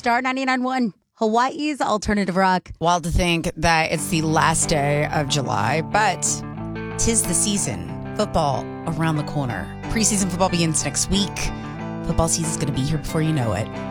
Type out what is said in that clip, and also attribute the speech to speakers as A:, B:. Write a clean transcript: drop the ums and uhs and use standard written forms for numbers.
A: Star 99.1, Hawaii's alternative rock.
B: Wild to think that it's the last day of July, but 'tis the season. Football around the corner. Preseason football begins next week. Football season's going to be here before you know it.